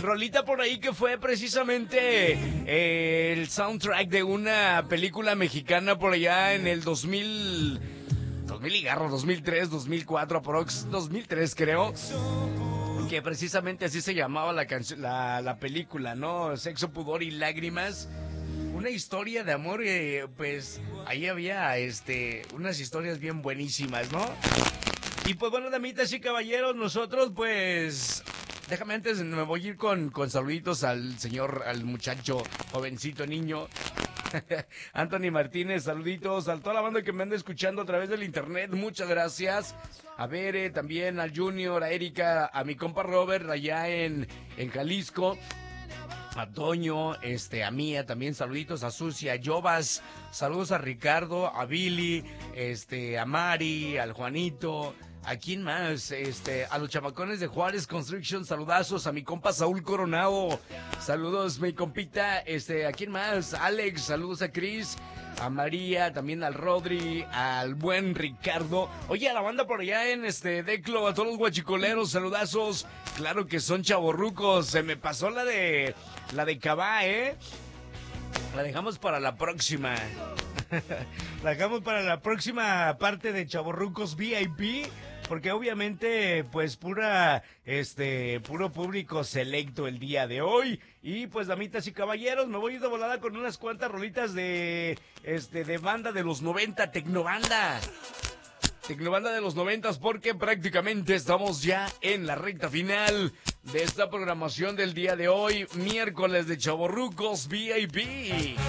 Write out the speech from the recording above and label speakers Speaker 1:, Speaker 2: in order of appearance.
Speaker 1: rolita por ahí que fue precisamente el soundtrack de una película mexicana por allá en el 2000 y garro, 2003, 2004, aprox, 2003 creo. Que precisamente así se llamaba la película, ¿no? Sexo, pudor y lágrimas. Una historia de amor, pues ahí había unas historias bien buenísimas, ¿no? Y pues bueno, damitas y caballeros, nosotros pues... Déjame antes, me voy a ir con saluditos al muchacho, jovencito, niño. Anthony Martínez, saluditos a toda la banda que me anda escuchando a través del internet, muchas gracias. A Bere, también al Junior, a Erika, a mi compa Robert allá en Jalisco. A Toño, a Mía, también saluditos a Susi, a Jovas, saludos a Ricardo, a Billy, a Mari, al Juanito, ¿a quién más? A los chamacones de Juárez Construction, saludazos, a mi compa Saúl Coronado, saludos mi compita, ¿a quién más? Alex, saludos a Chris, a María, también al Rodri, al buen Ricardo. Oye, a la banda por allá en Declo, a todos los guachicoleros, saludazos. Claro que son chavorrucos. Se me pasó la de Cabá, ¿eh? La dejamos para la próxima. La dejamos para la próxima parte de Chavorrucos VIP. Porque obviamente, pues, puro público selecto el día de hoy. Y pues, damitas y caballeros, me voy a ir de volada con unas cuantas rolitas de banda de los 90, Tecnobanda. Tecnobanda de los 90, porque prácticamente estamos ya en la recta final de esta programación del día de hoy, miércoles de Chavorrucos VIP.